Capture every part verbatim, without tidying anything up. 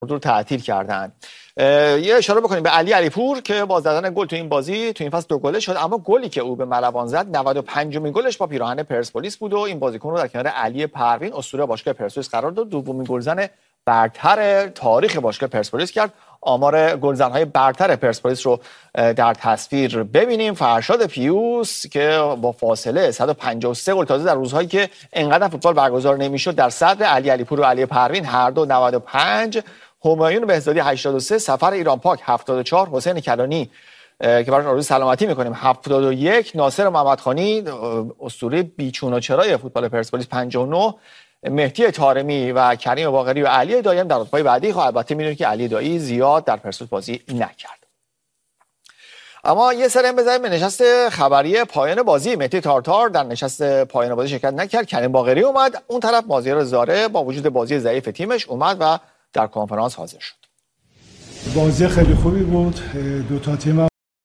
رو تعطیل کردن. یه اشاره بکنیم به علی علیپور که با زدن گل تو این بازی تو این فصل دو گله شد، اما گلی که او به ملوان زد نود و پنجمین گلش با پیراهن پرسپولیس بود و این بازیکن رو در کنار علی پروین اسطوره باشگاه پرسپولیس قرار داد. دومین گلزن برتر تاریخ باشگاه پرسپولیس کرد. آمار گلزن‌های برتر پرسپولیس رو در تصویر ببینیم. فرشاد پیوس که با فاصله صد و پنجاه و سه گل تازه در روزهایی که انقدر فوتبال برگزار نمی‌شد در صدر، علی علیپور و علی پروین هر دو نود و پنج، همایون بهزادی هشتاد و سه، سفر ایران پاک هفتاد و چهار، حسین کلانی که براش آرزوی سلامتی می‌کنیم هفتاد و یک، ناصر محمدخانی اسطوره بیچون و چرای فوتبال پرسپولیس پنجاه و نه، مهدی طارمی و کریم باقری و علی دایی در رتبه‌های بعدی. خب البته می‌دونید که علی دایی زیاد در پرسپولیس بازی نکرد. اما یه سر بزنیم به نشست خبری پایان بازی. مهدی تارتار در نشست پایان بازی شرکت نکرد. کریم باقری اومد اون طرف. مازیار زاره با وجود بازی ضعیف تیمش اومد و در کنفرانس حاضر شد. بازی خیلی خوبی بود. دو تا تیم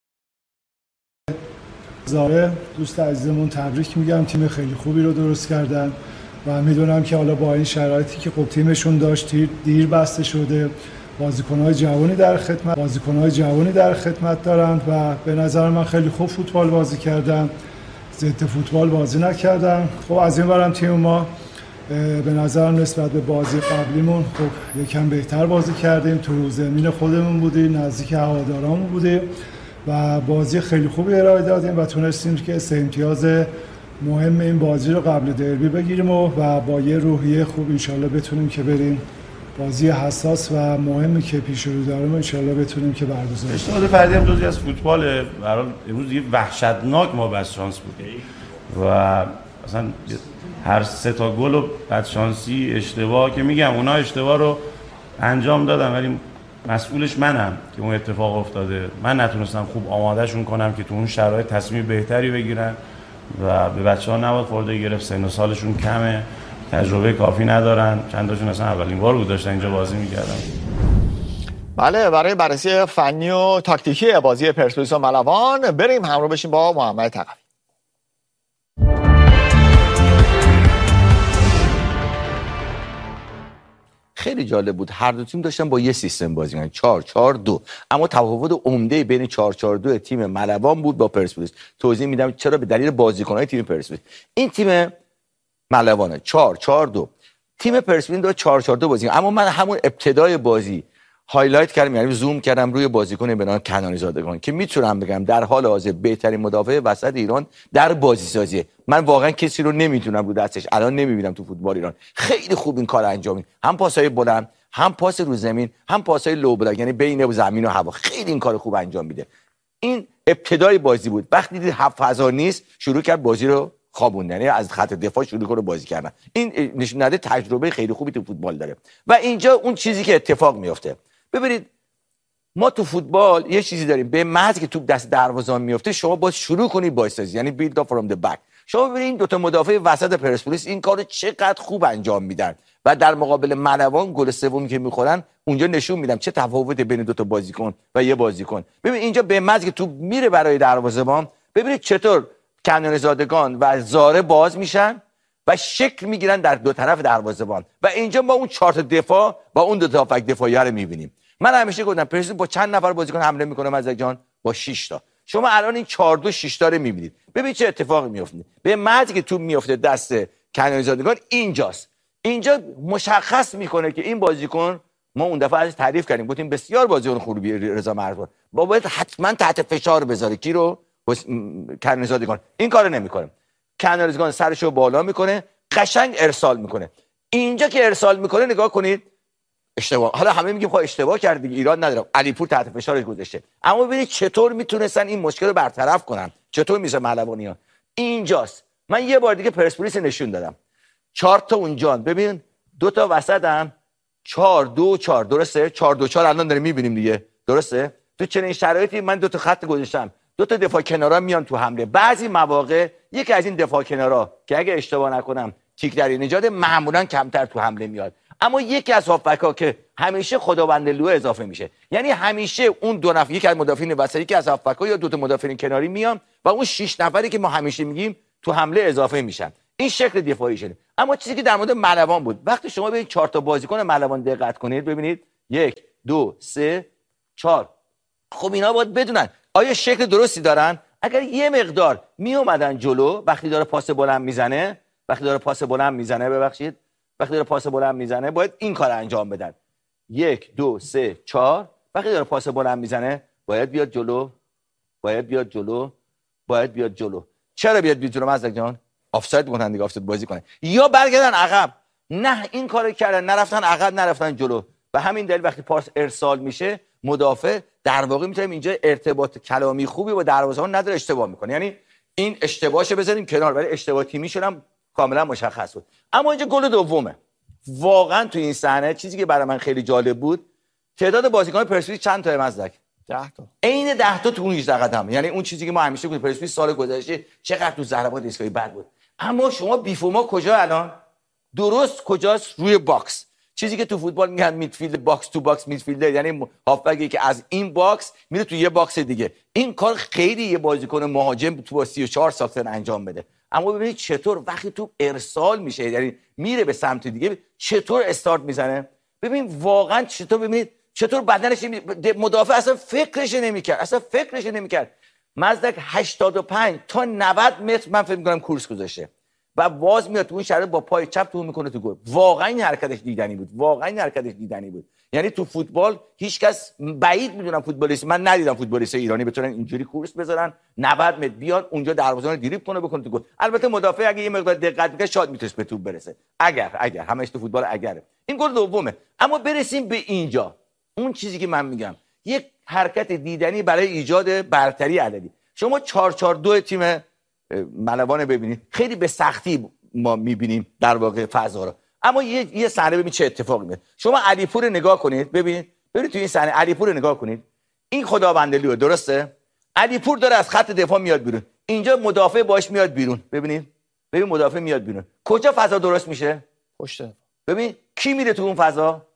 زاره دوست عزیزمون تبریک میگم، تیم خیلی خوبی رو درست کردن و میدونم که حالا با این شرایطی که خب تیمشون داشت دیر بسته شده، بازیکن‌های جوانی در خدمت بازیکن‌های جوانی در خدمت دارند و به نظر من خیلی خوب فوتبال بازی کردن، ضد فوتبال بازی نکردن. خب از این برم تیم ما به نظر نسبت به بازی قبلیمون خب یکم بهتر بازی کردیم، تو زمین خودمون بودیم، نزدیک هوادارامون بودیم و بازی خیلی خوبی ارائه دادیم و تونستیم که سه امتیاز مهم این بازی رو قبل دربی بگیریم و, و با یه روحیه خوب انشالله بتونیم که بریم بازی حساس و مهمی که پیش رو داریم انشالله بتونیم که برگزار کنیم. اشتباه فردی هم جزئی از فوتبال. به هر حال امروز دیگه وحشتناک ما بس شانس بود و اصلا هر سه تا گل و بدشانسی اشتباه که میگم اونا اشتباه رو انجام دادم ولی مسئولش منم که اون اتفاق افتاده. من نتونستم خوب آمادهشون کنم که تو اون شرایط تصمیم بهتری بگیرن و به بچه‌ها نباید خورده گرفت. سن و سالشون کمه، تجربه کافی ندارن، چند تاشون اصلا اولین بار بود داشتن اینجا بازی می‌کردن. بله، برای بررسی فنی و تاکتیکی بازی پرسپولیس و ملوان بریم همراه بشیم با محمد تقوی. خیلی جالب بود. هر دو تیم داشتن با یه سیستم بازی می‌کردن، چهار چهار دو، اما تفاوت عمده بین چهار چهار دو تیم ملوان بود با پرسپولیس. توضیح میدم چرا. به دلیل بازیکن‌های تیم پرسپولیس. این تیم ملوان چهار چهار دو، تیم پرسپولیس داره چهار چهار دو بازی، اما من همون ابتدای بازی هایلایت کردم، یعنی زوم کردم روی بازیکن به نام کنانی زادگان که میتونم بگم در حال حاضر بهترین مدافع وسط ایران در بازی سازی. من واقعا کسی رو نمیتونم رو دستش الان نمیبینم تو فوتبال ایران. خیلی خوب این کار انجام میده، هم پاسای بلند، هم پاس رو زمین، هم پاسای لو بلاک، یعنی بین زمین و هوا. خیلی این کار خوب انجام میده. این ابتدای بازی بود. وقتی دید هفت هزار نیست شروع کرد بازی رو خوابوندن، یعنی از خط دفاع شروع کنه بازی کردن. این نشون داده تجربه خیلی خوبی تو فوتبال داره. و اینجا اون چیزی که اتفاق میفته، ببینید ما تو فوتبال یه چیزی داریم، به محض که توپ دست دروازه‌بان میفته شما باید شروع کنید بازیسازی، یعنی بیلد اپ فرام د بک. شما ببینید این دو تا مدافع وسط پرسپولیس این کارو چقدر خوب انجام میدن و در مقابل ملوان گل سومی که میخورن اونجا نشون میدم چه تفاوت بین دو تا بازیکن و یه بازیکن. ببین اینجا به محض که توپ میره برای دروازه‌بان، ببینید چطور کنانی زادگان و زاره باز میشن و شکل میگیرن در دو طرف دروازه‌بان و اینجا ما اون چهار تا دفاع با اون دو تا هافک دفاعی رو میبینیم. من همیشه گفتم پرسپولیس با چند نفر بازیکن حمله میکنه مزدک جان؟ با شش تا. شما الان این چهار دو شش تا رو میبینید. ببین چه اتفاقی میفته. به محضی که توپ میفته دست کنانی زادگان اینجاست. اینجا مشخص میکنه که این بازیکن، ما اون دفعه ازش تعریف کردیم گفتیم بسیار بازیکن خوبی رضا مرزبان، با باید حتما تحت فشار بذاره کی رو؟ کنانی زادگان. این کارو نمیکنه. کنانی زادگان سرشو بالا میکنه، قشنگ ارسال میکنه. اینجا که ارسال میکنه نگاه کنید اشتباه. حالا همه میگیم خب اشتباه کرد دیگه، ایراد نداره، علیپور تحت فشارش گذاشته، اما ببینید چطور میتونستن این مشکل رو برطرف کنن، چطور میشه ملوانیان. اینجاست من یه بار دیگه پرسپولیس نشون دادم. چهار تا اونجا ببین، دو تا وسطن، چهار دو چهار، درسته؟ چهار دو چهار الان داریم میبینیم دیگه، درسته؟ تو چنین شرایطی من دو تا خط گذاشتم، دو تا دفاع کنارا میان تو حمله. بعضی مواقع یکی از این دفاع کنارا که اگه اشتباه نکنم تیک در نجات معمولا کمتر تو حمله میاد، اما یکی از هافبک‌ها که همیشه خداوند لوح اضافه میشه، یعنی همیشه اون دو نفر، یکی از مدافعین وسطی که از هافبک‌ها یا دو تا مدافعین کناری میان و اون شش نفری که ما همیشه میگیم تو حمله اضافه میشن. این شکل دفاعی شده. اما چیزی که در مورد ملوان بود، وقتی شما ببینید چهار تا بازیکن ملوان دقت کنید، ببینید یک دو سه چهار. خب اینا باید بدونن آیا شکل درستی دارن. اگر یه مقدار می اومدن جلو وقتی داره پاس بلند میزنه وقتی داره پاس بلند میزنه ببخشید وقتی داره پاس بلند میزنه باید این کار انجام بدن. یک دو سه چهار. وقتی داره پاس بلند میزنه باید بیاد جلو باید بیاد جلو باید بیاد جلو. چرا بیاد بیاد جلو مزدک جان؟ آفساید میکنن دیگه، آفساید بازی کنه یا برگردن عقب. نه این کارو کردن، نرفتن عقب نرفتن جلو. به همین دلیل وقتی پاس ارسال میشه مدافع در واقع میتونیم اینجا ارتباط کلامی خوبی با دروازه‌بان نداره، اشتباه میکنه. یعنی این اشتباهشو بذاریم کنار، ولی اشتباه تیمیشون هم کاملا مشخص بود. اما اینجا گل دومه. واقعا تو این صحنه چیزی که برای من خیلی جالب بود، تعداد بازیکنان پرسپولیس چند تا مزدک؟ ده تا. عین ده تا تو اون هجده قدم. یعنی اون چیزی که ما همیشه گفتیم پرسپولیس سال گذشته چقدر تو ضربات ایستگاهی بد بود. اما شما بیفوما کجا الان؟ درست کجاست؟ روی باکس. چیزی که تو فوتبال میگن میدفیلد، باکس تو باکس میدفیلدر، یعنی هافبکی که از این باکس میره تو یه باکس دیگه. این کار خیلی یه بازیکن مهاجم تو با سی و چهار سانتی انجام بده. اما ببینید چطور وقتی تو ارسال میشه، یعنی میره به سمت دیگه، چطور استارت میزنه. ببین واقعا چطور، ببینید چطور بدنش مدافع اصلا فکرش نمیکرد، اصلا فکرش نمیکرد. مزدک هشتاد و پنج تا نود متر من فکر می‌کنم کورس گذاشته و باز میاد تو اون شرایط با پای چپ تو میکنه تو گل. واقعا این حرکتش دیدنی بود، واقعا این حرکتش دیدنی بود. یعنی تو فوتبال هیچکس بعید میدونم فوتبالیست، من ندیدم فوتبالیست ایرانی بتونن اینجوری کورس بذارن نود متر بیان اونجا دروازه رو دریبل کنه بکنه تو گل. البته مدافع اگه یه مقدار دقت بکنه شاید میتونه به توپ برسه، اگر اگر همش تو فوتبال اگره. این گل دومه. اما برسیم به اینجا، اون چیزی که من میگم یک حرکت دیدنی برای ایجاد برتری عددی. شما چهار چهار دو تیم ملوان ببینید خیلی به سختی ما میبینیم در واقع فضا رو. اما یه یه صحنه ببین چه اتفاقی میفته. شما علیپور رو نگاه کنید، ببینید ببینید تو این صحنه علیپور رو نگاه کنید. این خداوندلیه، درسته؟ علیپور داره از خط دفاع میاد بیرون، اینجا مدافع باش میاد بیرون. ببینید ببین مدافع میاد بیرون، کجا فضا درست میشه؟ پشت. ببین کی میره تو اون فضا؟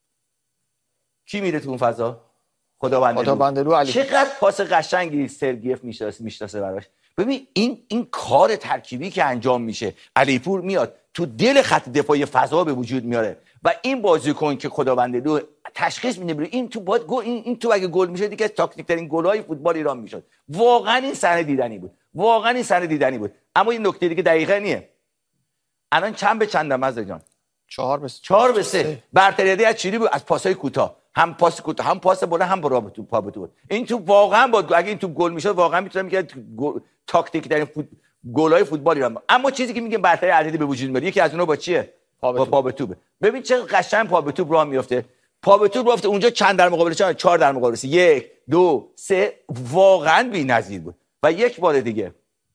کی میره تو اون فضا؟ خداوندلو. خداوندلو علی. چقدر پاس قشنگی سرگیف میشناسه میشناسه براش. ببین این این کار ترکیبی که انجام میشه، علیپور میاد تو دل خط دفاعی فضا به وجود میاره و این بازیکن که خداوندلو تشخیص میده این تو باید گل، این, این تو اگه گل میشه دیگه تاکتیک ترین گل‌های فوتبال ایران میشد. واقعا این صحنه دیدنی بود، واقعا این صحنه دیدنی بود. اما این نکته دیگه دقیقه نیه. الان چند به چندم مزدک جان؟ چهار به سه. چهار به سه. برتری از چیلی بود، از پاسای کوتاه، هم پاس کوتاه هم پاس بلند هم برا تو پا بود. این تو واقعا بود، اگه این تو گل میشد واقعا میتونم میگم تاکتیک در فوت... گل‌های فوتبال ایران. اما چیزی که میگیم برتری عددی به وجود میاد، یکی از اونها با چیه؟ پا با پا به توپ. ببین چه قشنگ پا به توپ راه میفته. پا به توپ رفته اونجا چند در مقابل چند؟ چهار در مقابل سه. یک دو سه. واقعا بی‌نظیر بود. و یک بار دیگه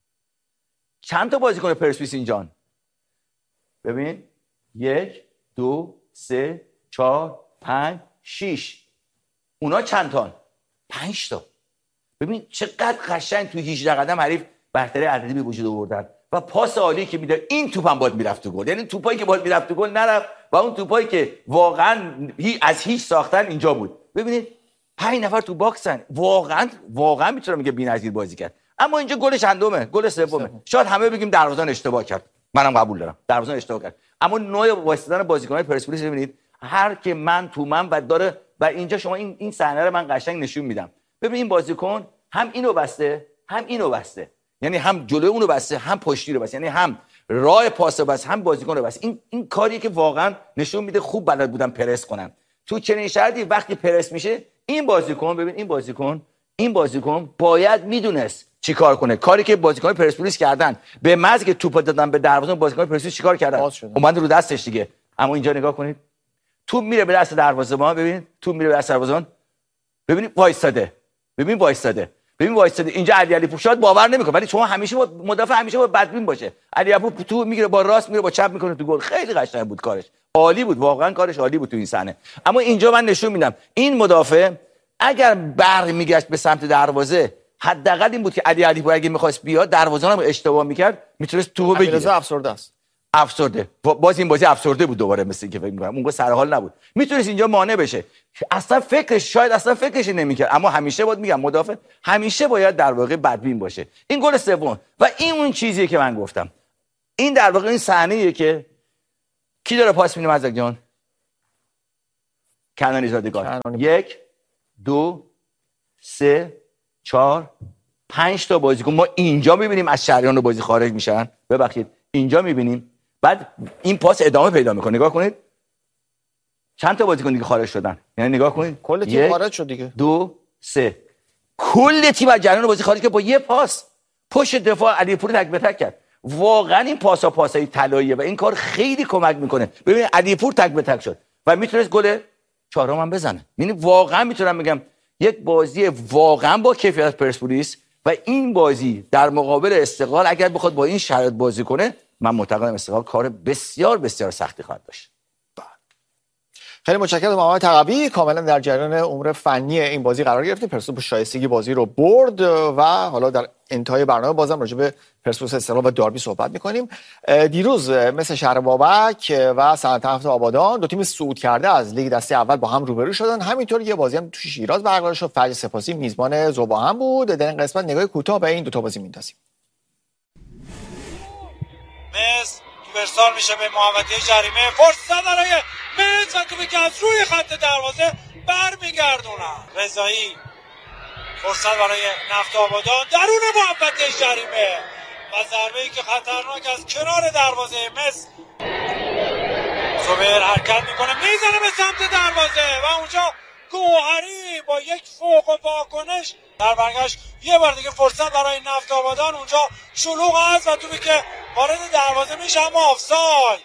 چند تا بازیکن پرسپولیس اینجان؟ ببین یک دو سه چهار پنج شش. اونا چند تان؟ پنج تا. ببین چقدر قشنگ تو هجده قدم حریف برتری عددی به وجود آوردن و پاس عالی که میده. این توپ هم باید میرفت تو گل، یعنی توپایی که باید میرفت تو گل نرفت و اون توپایی که واقعا از هیچ ساختن اینجا بود. ببینید پنج نفر تو باکسن، واقعا واقعا میتونم میگه بی‌نظیر بازی کرد. اما اینجا گل چندمه؟ گل سومه. شاید همه بگیم دروازه‌بان اشتباه کرد، منم قبول دارم دروازه‌بان اشتباه کرد. اما نوع واسطه بازیکن‌های پرسپولیس ببینید، هر که من تو من و داره و اینجا شما این این صحنه رو من قشنگ نشون میدم. ببین این بازیکن هم اینو بسته هم اینو بسته، یعنی هم جلوی اونو بسته هم پشتی رو بسته، یعنی هم راه پاس بس هم بازیکن رو بسته. این این کاریه که واقعا نشون میده خوب بلد بودن پرس کنن. تو چنین شرایطی وقتی پرس میشه این بازیکن، ببین این بازیکن این بازیکن باید میدونست چیکار کنه. کاری که بازیکن پرسپولیس کردن به محض که توپ دادن به دروازه، بازیکن پرسپولیس چیکار کردن؟ اومد رو دستش دیگه. اما اینجا نگاه کنید، توپ میره به دست دروازه‌بان. ببین توپ میره به دست دروازه‌بان، ببینید وایستاده، ببین وایستاده ببین وایستاده اینجا علی علیپور شاید باور نمیکنه، ولی شما همیشه با مدافع همیشه با بدبین باشه. علی علیپور تو میگیره با راست میره با چپ میکنه تو گل. خیلی قشنگ بود کارش، عالی بود، واقعا کارش عالی بود تو این صحنه. اما اینجا من نشون میدم این مدافع اگر برمیگشت به سمت دروازه، حداقل این بود که علی علیپور اگه میخواست بیاد دروازه رو اشتباه میکرد میتونست توپو بگیره. علیرضا افسرده است، افسرده باز این بازی افسرده بود دوباره، مثل اینکه فکر می‌کنم اون سر حال نبود، میتونست اینجا مانع بشه. اصلا فکرش شاید اصلا فکرش نمی‌کرد. اما همیشه باید میگم مدافع همیشه باید در واقع بدبین باشه. این گل سوم و این اون چیزیه که من گفتم، این در واقع این صحنه‌ایه که کی داره پاس میده مزدک جان؟ کنانی زادگان. یک دو سه چهار پنج تا بازیکن ما اینجا میبینیم از شریان بازی خارج میشن. ببخشید اینجا میبینیم. بعد این پاس ادامه پیدا میکنه. نگاه کنید چند تا بازیکن دیگه خارج شدن. یعنی نگاه کنید کل تیم خارج شد دیگه. دو سه کل تیم از جریان بازی خارج که با یه پاس پشت دفاع علیپور تک به تک کرد. واقعا این پاسا پاسای طلاییه و این کار خیلی کمک میکنه. ببینید علیپور تک به تک شد و میتونست گل چهارم هم بزنه. یعنی واقعا میتونم بگم یک بازی واقعا با کیفیت پرسپولیس و این بازی در مقابل استقلال اگر بخواد با این شرایط بازی کنه من معتقدم استقلال کار بسیار بسیار سختی خواهد داشت. خیلی متشکرم محمد تقوی. کاملا در جریان امور فنی این بازی قرار گرفتیم. پرسپولیس با شایستگی بازی رو برد و حالا در انتهای برنامه بازم راجع به پرسپولیس استقلال و داربی صحبت می‌کنیم. دیروز مثل شهر بابک و صنعت نفت آبادان دو تیم صعود کرده از لیگ دسته اول با هم روبرو شدن. همینطور یه بازی هم تو شیراز برگزار شد. فجر سپاسی میزبان ذوباهم بود. در این قسمت نگاه کوتاه به این دو تا بازی می‌اندازیم. مس برسال میشه به محوطه جریمه. فرصت برای مس و توپی که از روی خط دروازه برمیگردونن. رضایی فرصت برای نفت آبادان درون محوطه جریمه و ضربه‌ای که خطرناک از کنار دروازه مس. زبیر حرکت میکنه میزنه به سمت دروازه و اونجا گوهری با یک فوق و واکنش در برگشت یه بار دیگه فرصت برای نفت آبادان. اونجا شلوغ است و توپی که وارد دروازه میشه اما آفساید.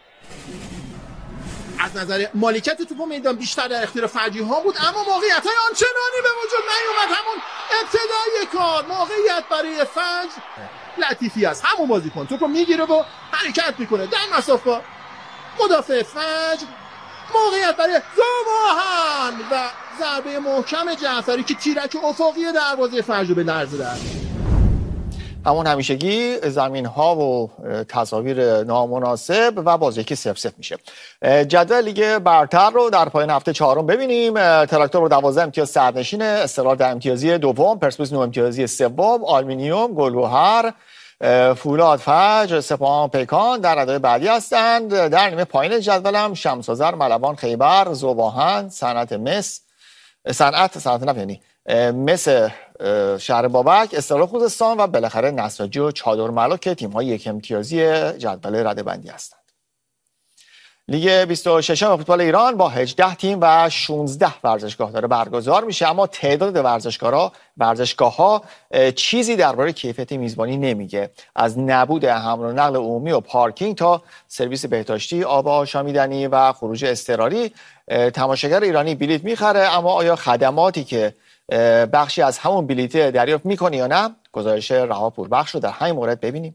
از نظر مالکیت توپ میدان بیشتر در اختیار فجیع ها بود اما موقعیت‌های آنچنانی به وجود نیومد. همون ابتدای کار موقعیت برای فجر لطیفی است. همون بازیکن توپو میگیره و حرکت میکنه در مساف با مدافع فجر. موقعیت برای ذوباهم و ضربه محکم جعفری که تیرک افقی دروازه فجر به لرزه در همون همیشگی زمین ها و تصاویر نامناسب و بازیکی صفر صفر میشه. جدول لیگ برتر رو در پایان هفته چهارم ببینیم. تراکتور با دوازده امتیاز صدرنشینه، استقلال در امتیازی دوم، پرسپولیس نه امتیازی سوم، آلومینیوم، گلگهر، فولاد، فجر، سپاهان، پیکان در رده‌های بعدی هستند. در نیمه پایین جدول هم شمس‌آذر، ملوان، خیبر، ذوباهم، صنعت مس، صنعت صنعت نفت یعنی مس شهر بابک، استقلال خوزستان و بالاخره نساجی و چادرملا که تیم‌های یک امتیازی جدول رده‌بندی هستند. لیگ بیست و ششم فوتبال ایران با هجده تیم و شانزده ورزشگاه داره برگزار میشه، اما تعداد ورزشگاه‌ها ورزشگاه‌ها چیزی درباره کیفیت میزبانی نمیگه. از نبود حمل و نقل عمومی و پارکینگ تا سرویس بهداشتی، آب آشامیدنی و خروج اضطراری، تماشاگر ایرانی بلیت میخره، اما آیا خدماتی که بخشی از همون بلیت دریافت میکنه یا نه؟ گزارش رها پوربخش رو در همین مورد ببینیم.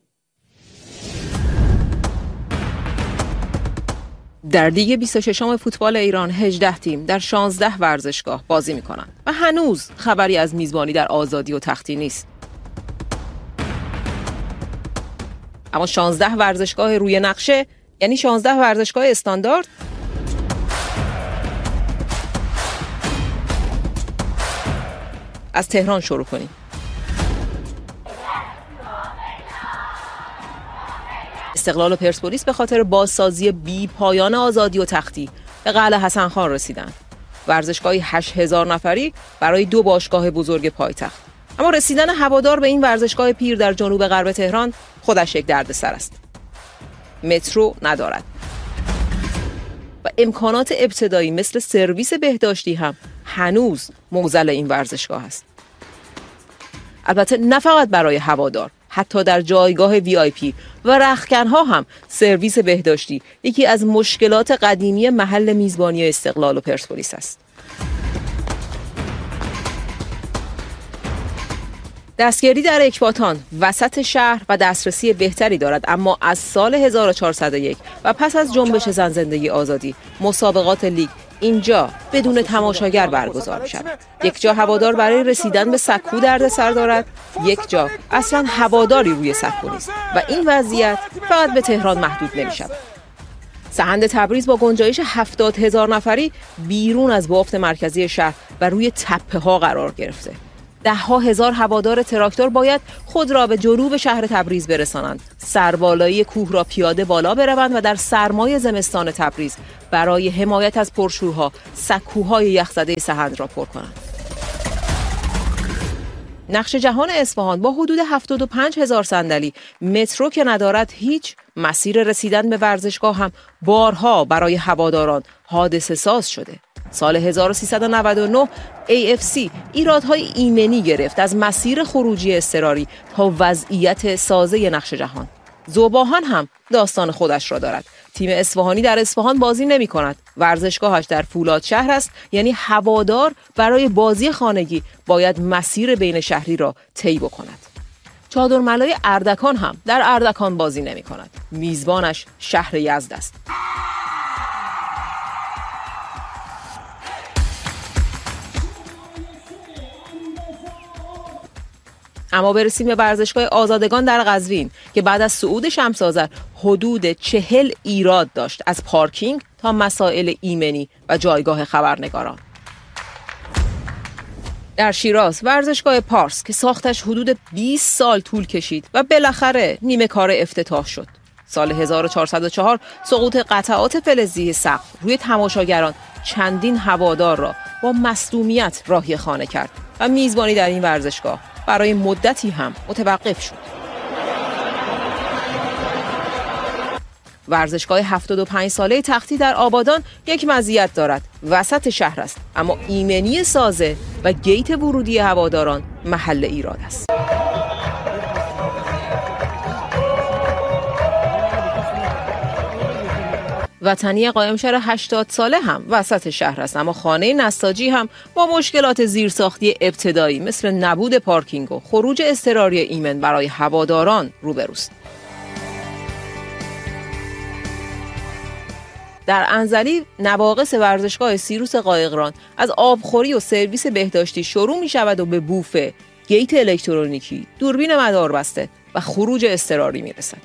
در لیگ بیست و ششم فوتبال ایران هجده تیم در شانزده ورزشگاه بازی میکنند و هنوز خبری از میزبانی در آزادی و تختی نیست. اما شانزده ورزشگاه روی نقشه یعنی شانزده ورزشگاه استاندارد؟ از تهران شروع کنیم. استقلال و پرسپولیس به خاطر بازسازی بی پایان آزادی و تختی به قلعه حسن خان رسیدند. ورزشگاهی هشت هزار نفری برای دو باشگاه بزرگ پایتخت. اما رسیدن هوادار به این ورزشگاه پیر در جنوب غرب تهران خودش یک دردسر است. مترو ندارد و امکانات ابتدایی مثل سرویس بهداشتی هم هنوز معضل این ورزشگاه است. البته نه فقط برای هوادار، حتی در جایگاه وی آی پی و رختکن‌ها هم سرویس بهداشتی یکی از مشکلات قدیمی محل میزبانی استقلال و پرسپولیس است. دستگیری در اکباتان وسط شهر و دسترسی بهتری دارد، اما از سال هزار و چهارصد و یک و پس از جنبش زن زندگی آزادی مسابقات لیگ اینجا بدون تماشاگر برگزار می شود. یک جا هوادار برای رسیدن به سکو درد سر دارد، یک جا اصلا هواداری روی سکو نیست و این وضعیت فقط به تهران محدود نمی شود. سحند تبریز با گنجایش هفتاد هزار نفری بیرون از بافت مرکزی شهر و روی تپه ها قرار گرفته. ده ها هزار هوادار تراکتور باید خود را به جنوب شهر تبریز برسانند، سربالایی کوه را پیاده بالا بروند و در سرمای زمستان تبریز برای حمایت از پرشورها سکوهای یخزده سحند را پر کنند. نقش جهان اصفهان با حدود هفتاد و پنج هزار صندلی، مترو که ندارد هیچ، مسیر رسیدن به ورزشگاه هم بارها برای هواداران حادثه ساز شده. سال هزار و سیصد و نود و نه ای اف سی ایرادهای ایمنی گرفت از مسیر خروجی اضطراری تا وضعیت سازه نقش جهان. ذوباهان هم داستان خودش را دارد. تیم اصفهانی در اصفهان بازی نمی کند. ورزشگاهش در فولاد شهر است، یعنی هوادار برای بازی خانگی باید مسیر بین شهری را طی بکند. چادرملای اردکان هم در اردکان بازی نمی کند. میزبانش شهر یزد است. اما برسیم به ورزشگاه آزادگان در قزوین که بعد از صعود شمس آذر حدود چهل ایراد داشت، از پارکینگ تا مسائل ایمنی و جایگاه خبرنگاران. در شیراز ورزشگاه پارس که ساختش حدود بیست سال طول کشید و بالاخره نیمه کار افتتاح شد. سال هزار و چهارصد و چهار سقوط قطعات فلزی سقف روی تماشاگران چندین هوادار را با مصدومیت راهی خانه کرد و میزبانی در این ورزشگاه برای مدتی هم متوقف شد. ورزشگاه هفتاد و پنج ساله تختی در آبادان یک مزیت دارد. وسط شهر است، اما ایمنی سازه و گیت ورودی هواداران محل ایراد است. وطنی قائم شهر هشتاد ساله هم وسط شهر است، اما خانه نساجی هم با مشکلات زیرساختی ابتدایی مثل نبود پارکینگ و خروج اضطراری ایمن برای هواداران روبروست. در انزلی نواقص ورزشگاه سیروس قایقران از آبخوری و سرویس بهداشتی شروع می شود و به بوفه، گیت الکترونیکی، دوربین مداربسته و خروج اضطراری می رسد.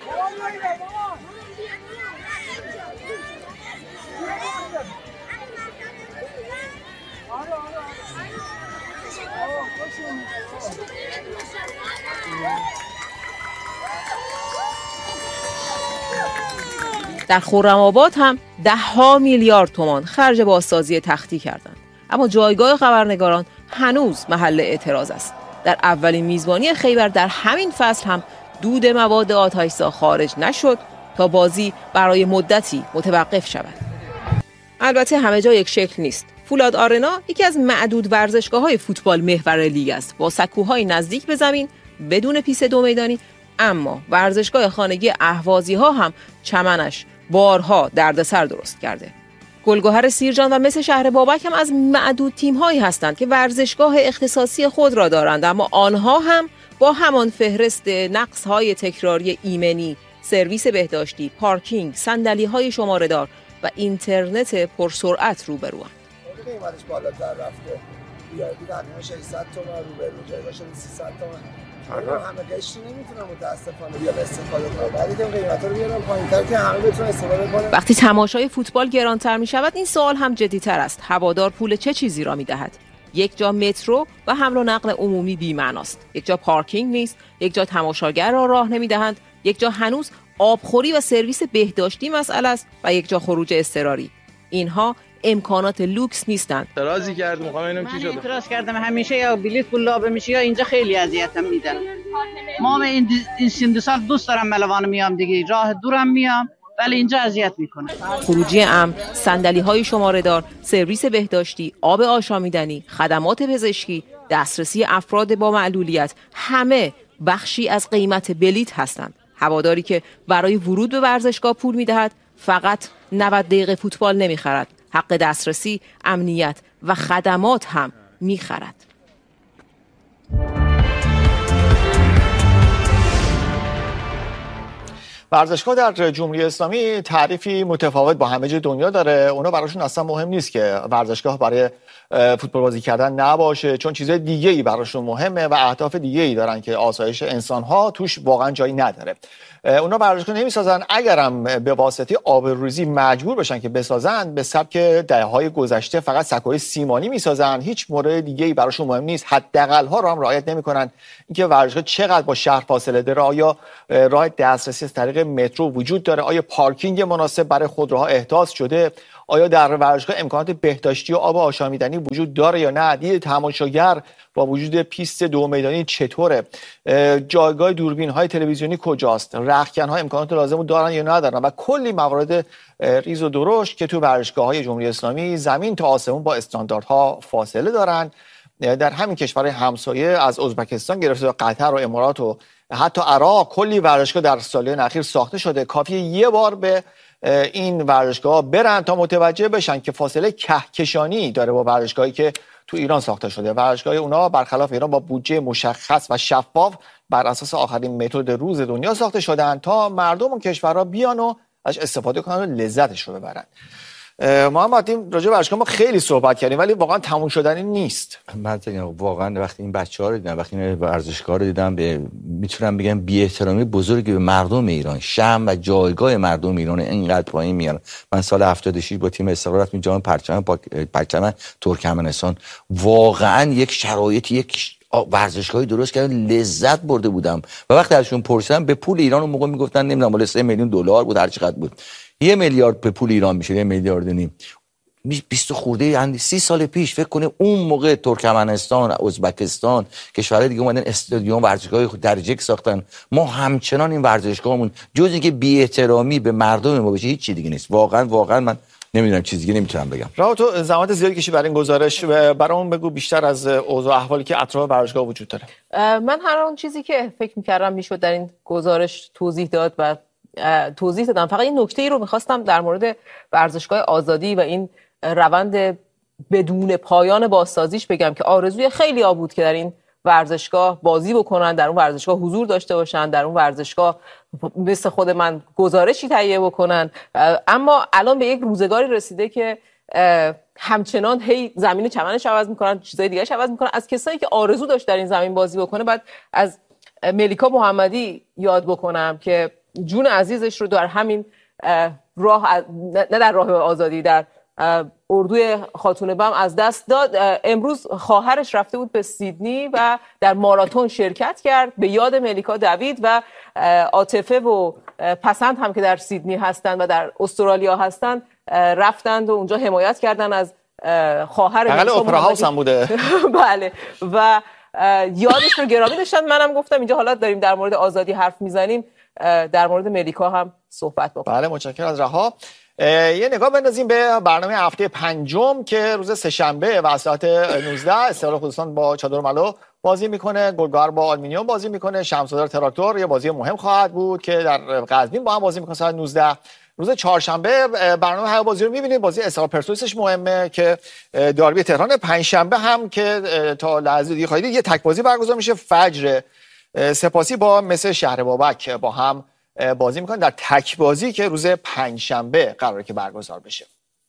در خرم‌آباد هم ده ها میلیارد تومان خرج بازسازی تختی کردند، اما جایگاه خبرنگاران هنوز محل اعتراض است. در اولین میزبانی خیبر در همین فصل هم دود مواد آتش‌زا خارج نشد تا بازی برای مدتی متوقف شود. البته همه جا یک شکل نیست. فولاد آرنا یکی از معدود ورزشگاه‌های فوتبال محور لیگ است، با سکوهای نزدیک به زمین بدون پیست دو میدانی، اما ورزشگاه خانگی اهوازی‌ها هم چمنش بارها دردسر درست کرده. گلگهر سیرجان و مثل شهر بابک هم از معدود تیم‌هایی هستند که ورزشگاه اختصاصی خود را دارند، اما آنها هم با همان فهرست نقص‌های تکراری ایمنی، سرویس بهداشتی، پارکینگ، صندلی‌های شماره‌دار و اینترنت پرسرعت روبروند. قیمتش بالاتر رفته. بیایدی تقریبا ششصد تومان روبرو جایگاه شده سیصد تومان. آره همه قشری نمیتونن متاسفانه بیان استفاده کنن. ولی این قیمتا رو بیارن پایین‌تر که همه بتونن استفاده کنن. وقتی تماشای فوتبال گرانتر می‌شود، این سوال هم جدی‌تر است. هوادار پول چه چیزی را می‌دهد؟ یک جا مترو و حمل و نقل عمومی بی‌معناست. یک جا پارکینگ نیست، یک جا تماشاگر را راه نمی‌دهند، یک جا هنوز آبخوری و سرویس بهداشتی مسئله است و یک جا خروج اضطراری. اینها امکانات لوکس نیستند. اعتراضی کرد، می‌خوام ببینم چی شده. من اعتراض کردم، همیشه یا بلیط پول لابه میشه یا اینجا خیلی اذیتم میدن. ما این این سن سال دوست دارم ملوان میام دیگه، راه دورم میام ولی اینجا اذیت میکنه. خروجی امن، صندلی‌های شماره‌دار، سرویس بهداشتی، آب آشامیدنی، خدمات پزشکی، دسترسی افراد با معلولیت، همه بخشی از قیمت بلیط هستند. هواداری که برای ورود به ورزشگاه پول میدهد فقط نود دقیقه فوتبال نمیخرد، حق دسترسی، امنیت و خدمات هم میخرد. ورزشگاه در جمهوری اسلامی تعریفی متفاوت با همه جای دنیا داره. اونا براشون اصلا مهم نیست که ورزشگاه برای فوتبال بازی کردن نباشه، چون چیزای دیگه ای براشون مهمه و اهداف دیگه ای دارن که آسایش انسان ها توش واقعا جایی نداره. اونا ورزشگاه نمیسازن، اگرم به واسطه آبروریزی مجبور بشن که بسازن، به سبک دهه‌های گذشته فقط سکوی سیمانی میسازن، هیچ مورد دیگه ای براشون مهم نیست. حداقل ها رو هم رعایت نمیکنن، اینکه ورزشگاه چقدر با شهر فاصله داره، آیا راه دسترسی از طریق مترو وجود داره، آیا پارکینگ مناسب برای خودروها احداث شده، آیا در ورزشگاه امکانات بهداشتی و آب آشامیدنی وجود داره یا نه، دید تماشاگر با وجود پیست دو میدانی چطوره، جایگاه دوربین های تلویزیونی کجاست، رختکن ها امکانات لازم دارن یا ندارن و کلی موارد ریز و درشت که تو ورزشگاه های جمهوری اسلامی زمین تا آسمون با استانداردها فاصله دارن. در همین کشورهای همسایه از ازبکستان گرفته تا قطر و امارات و حتی عراق کلی ورزشگاه در سالهای اخیر ساخته شده. کافیه یه بار به این ورزشگاه برن تا متوجه بشن که فاصله کهکشانی داره با ورزشگاهی که تو ایران ساخته شده. ورزشگاه اونا برخلاف ایران با بودجه مشخص و شفاف بر اساس آخرین متد روز دنیا ساخته شدن تا مردم و کشورها بیان و ازش استفاده کنن و لذتش رو ببرن. محمد، این راجع به ورزشگاه ما خیلی صحبت کردیم ولی واقعا تموم شدنی نیست. من واقعا وقتی این بچه‌ها رو دیدم، وقتی این ورزشگاه رو دیدم، به میتونم بگم بی‌احترامی بزرگی به مردم ایران، شأن و جایگاه مردم ایران اینقدر پایین میارن. من سال هفتاد و شش با تیم استقلال رفتیم جام پرچم پرچم ترکمنستان، واقعا یک شرایط، یک ورزشگاهی درست کردن، لذت برده بودم. و وقتی ازشون پرسیدم به پول ایران اون موقع میگفتن نمیدونم ولی سه میلیون دلار بود، هر چقدر بود، یه میلیارد به پول ایران میشه، یه میلیارد و نیم، بیست خورده یعنی سی سال پیش. فکر کنه اون موقع ترکمنستان، ازبکستان، کشورهای دیگه اومدن استادیوم ورزشگاه درجه ساختن، ما همچنان این ورزشگاهمون جز اینکه بی‌احترامی به مردم ما بشه هیچ چیز دیگه نیست. واقعا واقعا من نمیدونم چیز دیگه نمیتونم بگم. راه تو زحمت زیادی کشی برای این گزارش، برامون بگو بیشتر از اوضاع احوالی که اطراف ورزشگاه وجود داره. من هر اون چیزی که فکر می‌کردم میشد در این گزارش توضیح داد و توضیح دادم. فقط این نکته ای رو میخواستم در مورد ورزشگاه آزادی و این روند بدون پایان بازسازیش بگم که آرزوی خیلی ها بود که در این ورزشگاه بازی بکنن، در اون ورزشگاه حضور داشته باشن، در اون ورزشگاه مثل خود من گزارشی تهیه بکنن. اما الان به یک روزگاری رسیده که همچنان هی زمین چمنش عوض میکنن، چیزای دیگه‌اش عوض میکنن. از کسایی که آرزو داشت در این زمین بازی بکنه بعد از ملیکا محمدی یاد بکنم که جون عزیزش رو در همین راه، نه در راه آزادی، در اردوی خاتون بم از دست داد. امروز خواهرش رفته بود به سیدنی و در ماراتون شرکت کرد، به یاد ملیکا دوید و عاطفه و پسند هم که در سیدنی هستند و در استرالیا هستند رفتند و اونجا حمایت کردن از خواهر ملیکا. اپرا هاوس هم بوده. بله، و یادش رو گرامی داشتن. منم گفتم اینجا حالا داریم در مورد آزادی حرف میزنیم، در مورد ملیکا هم صحبت بکنیم. بله، متشکرم از رها. یه نگاه بندازیم به برنامه هفته پنجم که روز سه‌شنبه و ساعت نوزده استقلال خوزستان با چادرملو بازی میکنه، گلگهر با آلومینیوم بازی میکنه، شمس‌آذر تراکتور یه بازی مهم خواهد بود که در قزوین با هم بازی میکنه ساعت نوزده. روز چهارشنبه برنامه هر بازی رو میبینید. بازی استقلال پرسپولیسش مهمه که داربی تهران. پنجشنبه هم که تا لحظه دیگه خواهید یه تک بازی برگزار میشه، فجر سپاسی با مثل شهر بابک با هم بازی میکنن در تک بازی که روز پنجشنبه قراره که برگزار بشه.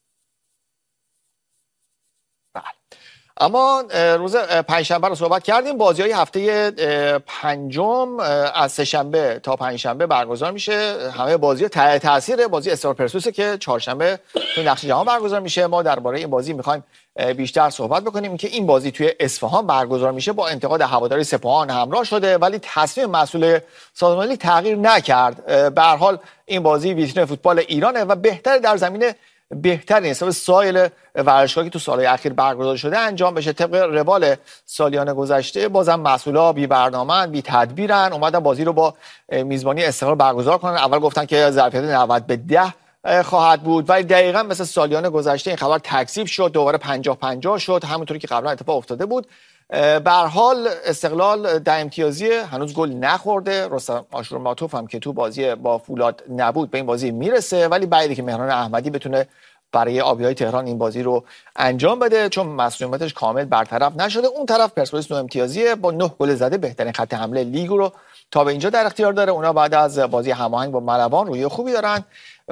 بله، اما روز پنجشنبه رو صحبت کردیم. بازی‌های هفته پنجم از سه‌شنبه تا پنجشنبه برگزار میشه. همه بازی‌ها تحت تاثیر بازی استقلال پرسپولیس که چهارشنبه تو نقش جهان برگزار میشه. ما درباره این بازی میخوایم بیشتر صحبت بکنیم که این بازی توی اصفهان برگزار میشه با انتقاد هواداری سپاهان همراه شده ولی تصمیم مسئول سازمان لیگ تغییر نکرد. به هر حال این بازی ویترین فوتبال ایرانه و بهتر در زمینه بهترین حساب سایر ورزشگاهی که تو سالهای اخیر برگزار شده انجام بشه. طبق روال سالیان گذشته بازم مسئولا بی برنامه‌اند، بی تدبیرن، اومدن بازی رو با میزبانی استقلال برگزار کنن. اول گفتن که ظرفیت نود به ده خواهد بود ولی دقیقاً مثل سالیان گذشته این خبر تکذیب شد، دوباره پنجاه پنجاه شد، همونطوری که قبلا اتفاق افتاده بود. به هر حال استقلال ده امتیازی، هنوز گل نخورده. رستم آشورماتوف هم که تو بازی با فولاد نبود به این بازی میرسه ولی بعیده که مهران احمدی بتونه برای آبیای تهران این بازی رو انجام بده، چون مسئولیتش کامل برطرف نشده. اون طرف پرسپولیس دو امتیازیه با نه گل زده، بهترین خط حمله لیگ رو تا به اینجا در اختیار داره. اونا بعد از بازی هماهنگ با ملوان روی خوبی دارن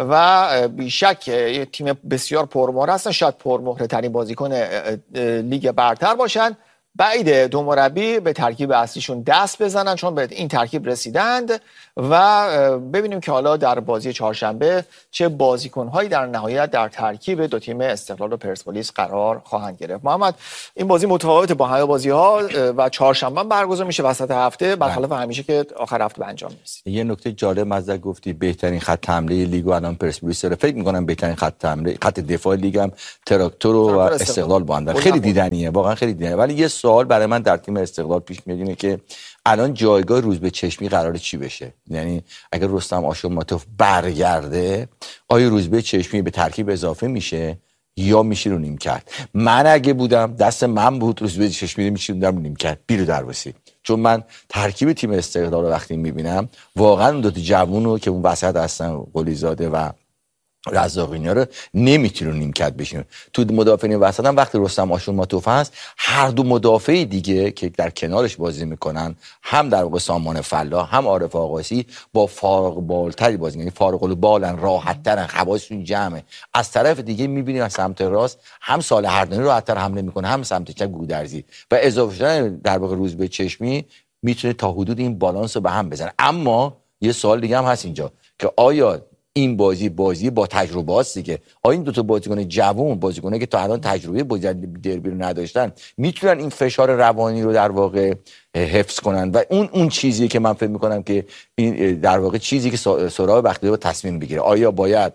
و بیشک یه تیم بسیار پرمهره هستن، شاید پرمهره ترین بازیکن لیگ برتر باشن. بعید دو مربی به ترکیب اصلیشون دست بزنن، چون به این ترکیب رسیدند و ببینیم که حالا در بازی چهارشنبه چه بازیکن‌هایی در نهایت در ترکیب دو تیم استقلال و پرسپولیس قرار خواهند گرفت. محمد، این بازی متفاوت با همه بازی‌ها و چهارشنبه برگزار میشه وسط هفته، برخلاف همیشه که آخر هفته به انجام میرسه. یه نکته جالب مزه گفتی، بهترین خط حمله لیگ و الان پرسپولیس داره. فکر می‌کنم بهترین خط حمله خط دفاع لیگ هم تراکتور و استقلال با هم داره. خیلی دیدنیه، واقعا خیلی دیدنیه. ولی یه سوال برای من در تیم استقلال پیش میاد اینه که الان جایگاه روزبه چشمی قراره چی بشه؟ یعنی اگر رستم آشوماتوف برگرده، آیا روزبه چشمی به ترکیب اضافه میشه یا میشه رو نیمکت؟ من اگه بودم، دست من بود، روزبه چشمی میشوندم رو نیمکت بیرو دروسی، چون من ترکیب تیم استقلال رو وقتی میبینم واقعا اون دو تا جوونو که اون وسط هستن، قلیزاده و رزاقینا رو نمیتونه نیمکت بشین. تو مدافعین وسط هم وقتی رستم آشوماتوف هست، هر دو مدافع دیگه که در کنارش بازی میکنن، هم در واقع سامان فلاح هم عارف آقاسی، با فارغ بالتری بازی، یعنی فارغ البالن، راحت ترن، حواسشون جمعه. از طرف دیگه میبینیم از سمت راست هم صالح اردنی راحت‌تر حمله میکنه، هم سمت چپ گودرزی، و اضافه شدن در واقع روزبه چشمی میتونه تا حدود این بالانس رو به هم بزنه. اما یه سوال دیگه هم هست اینجا که آیا این بازی بازی با تجربه است دیگه، آیا این دو تا بازیکن جوان، بازیکنایی که تا الان تجربه بازی دربی رو نداشتن، میتونن این فشار روانی رو در واقع حفظ کنن؟ و اون اون چیزیه که من فکر میکنم که این در واقع چیزی که سهراب بختیاری با تصمیم بگیره، آیا باید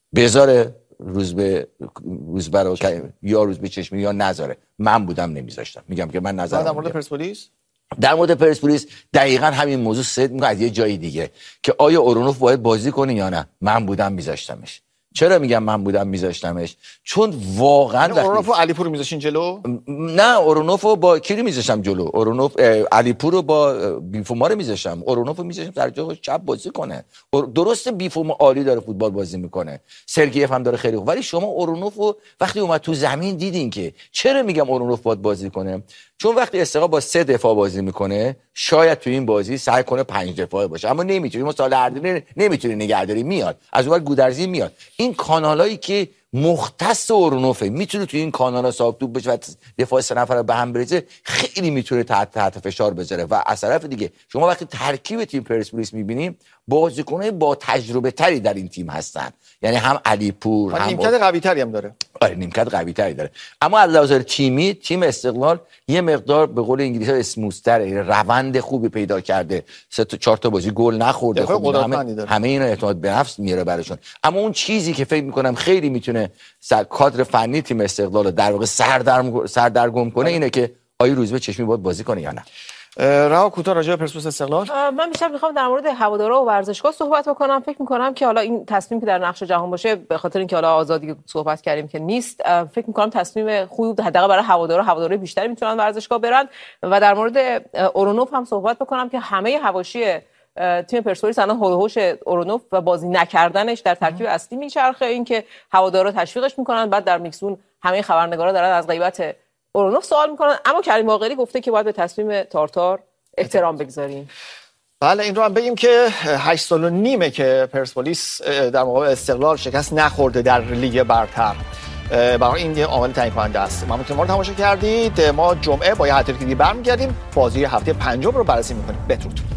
بذاره روزبه روزبه رو یا روزبه چشمی یا نذاره. من بودم نمیذاشتم، میگم که من نظرم. در مورد پرسپولیس در مورد پرسپولیس دقیقاً همین موضوع صد میگه از یه جای دیگه که آیا اورونوف باید بازی کنه یا نه. من بودم میذاشتمش. چرا میگم من بودم میذاشتمش؟ چون واقعا اورونوف و علیپور میذاشین جلو؟ نه، اورونوف رو با کی میذاشتم جلو؟ اورونوف علیپور رو با بیفوما رو میذاشتم. اورونوف رو میذاشتم در جای چپ بازی کنه. درسته بیفوما عالی داره فوتبال بازی میکنه، سرگیف هم داره خیلی خوب، ولی شما اورونوف رو وقتی اومد تو زمین دیدین که چرا میگم اورونوف باید بازی کنه؟ چون وقتی استقلال با سه دفاع بازی میکنه، شاید تو این بازی سعی کنه پنج دفاعه باشه، اما نمیتونه. مثلا اردنی نمیتونه نگهداری، میاد از اون گودرزی میاد. این کانالایی که مختص اورونوفه میتونه تو این کانالا صاحب توپ بشه و دفاع سه نفره به هم بریزه، خیلی میتونه تحت تحت فشار بذاره. و از طرف دیگه شما وقتی ترکیب تیم پرسپولیس میبینیم، بازیکن‌های با تجربه تری در این تیم هستن، یعنی هم علیپور هم نیمکت قوی تری هم داره. آره نیمکت قوی تری داره. اما از لحاظ تیمی تیم استقلال یه مقدار به قول انگلیسی‌ها اسموث‌تره، روند خوبی پیدا کرده، سه تا چهار تا بازی گل نخورده، خب همه همه اینا اعتماد به نفس میاره براشون. اما اون چیزی که فکر می‌کنم خیلی میتونه کادر فنی تیم استقلال رو در واقع سردرگم سردرگم کنه اینه که آیا روزبه چشمی باید بازی کنه یا نه. رها کوتاه راجع به پرسپولیس استقلال. من بیشتر میخوام در مورد هوادارا و ورزشگاه صحبت بکنم. فکر میکنم که حالا این تصمیم که در نقش جهان باشه، به خاطر اینکه حالا آزادی صحبت کردیم که نیست، فکر میکنم تصمیم خوبی حداقل برای هوادارا، هوادارهای بیشتری میتونن ورزشگاه برن. و در مورد اورونوف هم صحبت بکنم که همه حواشی تیم پرسپولیس الان هول و هوش اورونوف و بازی نکردنش در ترکیب اصلی میچرخه، این که هوادارا تشویقش میکنن، بعد در میکسون همه خبرنگارا دارن از غیبت اورونوف سوال میکنن. اما کریم باقری گفته که باید به تصمیم تارتار احترام بگذاریم. بله، این رو هم بگیم که هشت سال و نیمه که پرسپولیس در مقابل استقلال شکست نخورده در لیگ برتر. برای این یه عامل تعیین کننده است. ممنون که ما رو تماشا کردید. ما جمعه با یه هتریک دیگه برمیگردیم، بازی هفته پنجم رو بررسی میکنیم. بدرود.